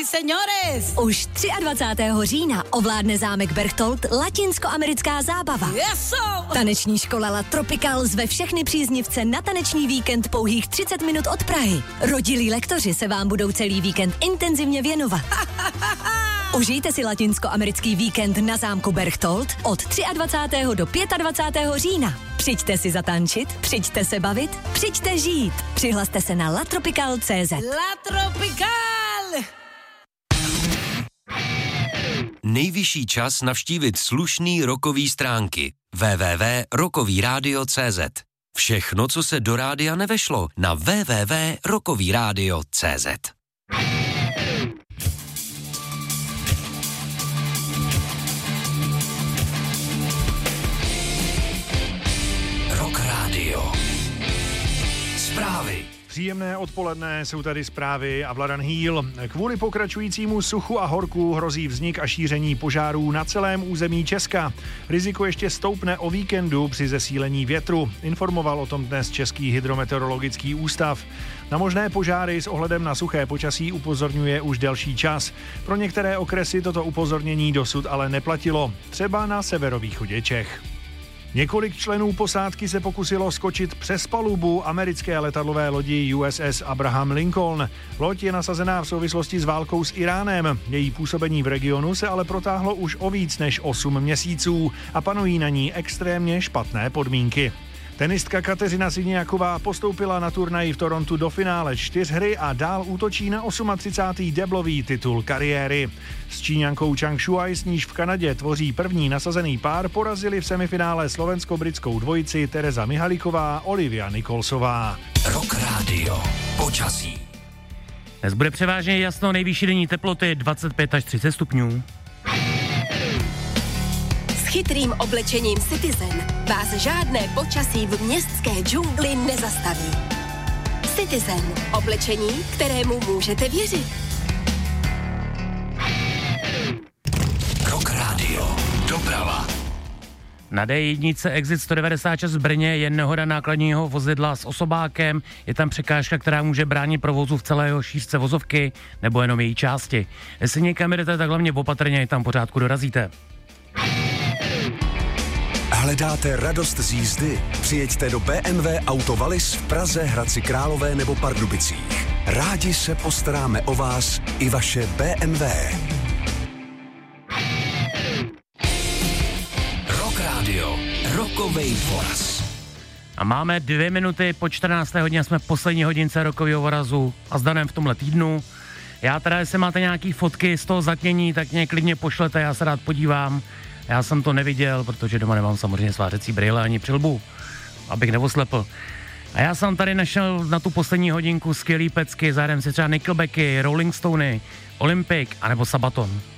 señores! Už 23. října ovládne zámek Berchtold latinskoamerická zábava. Yes, Taneční škola La Tropical zve všechny příznivce na taneční víkend pouhých 30 minut od Prahy. Rodilí lektoři se vám budou celý víkend intenzivně věnovat. Užijte si latinskoamerický víkend na zámku Berchtold od 23. do 25. října. Přijďte si zatančit, přijďte se bavit, přijďte žít. Přihlaste se na latropical.cz. La Tropical! Nejvyšší čas navštívit slušný rockový stránky www.rockovyradio.cz. Všechno, co se do rádia nevešlo, na www.rockovyradio.cz. Rock Radio. Zprávy. Příjemné odpoledne, jsou tady zprávy a Vladan Hýl. Kvůli pokračujícímu suchu a horku hrozí vznik a šíření požárů na celém území Česka. Riziko ještě stoupne o víkendu při zesílení větru. Informoval o tom dnes Český hydrometeorologický ústav. Na možné požáry s ohledem na suché počasí upozorňuje už delší čas. Pro některé okresy toto upozornění dosud ale neplatilo. Třeba na severovýchodě Čech. Několik členů posádky se pokusilo skočit přes palubu americké letadlové lodi USS Abraham Lincoln. Loď je nasazená v souvislosti s válkou s Iránem. Její působení v regionu se ale protáhlo už o víc než 8 měsíců a panují na ní extrémně špatné podmínky. Tenistka Kateřina Siniaková postoupila na turnaji v Torontu do finále 4 a dál útočí na 38. deblový titul kariéry. S Číňankou Chang Shuai, s níž v Kanadě tvoří první nasazený pár, porazili v semifinále slovensko-britskou dvojici Tereza Mihaliková, Olivia Nikolsová. Rock Radio. Počasí. Dnes bude převážně jasno, nejvyšší denní teploty 25 až 30 stupňů. S chytrým oblečením Citizen vás žádné počasí v městské džungli nezastaví. Citizen. Oblečení, kterému můžete věřit. Rock Radio. Doprava. Na D1 exit 196 v Brně je nehoda nákladního vozidla s osobákem. Je tam překážka, která může bránit provozu v celé jeho šířce vozovky nebo jenom její části. Jestli někam jdete, tak hlavně opatrně, tam pořádku dorazíte. Hledáte radost z jízdy? Přijeďte do BMW Auto Wallis v Praze, Hradci Králové nebo Pardubicích. Rádi se postaráme o vás i vaše BMW. Rock Radio. Rockovej voraz. A máme 2 minuty po 14. hodině, jsme v poslední hodince rokového vorazu a s Danem v tomhle týdnu. Já teda, jestli máte nějaký fotky z toho zatmění, tak mě klidně pošlete, já se rád podívám. Já jsem to neviděl, protože doma nemám samozřejmě svářecí brýle ani přilbu, abych neoslepl. A já jsem tady našel na tu poslední hodinku skvělý pecky, zájem si třeba Nickelbacky, Rolling Stony, Olympic anebo Sabaton.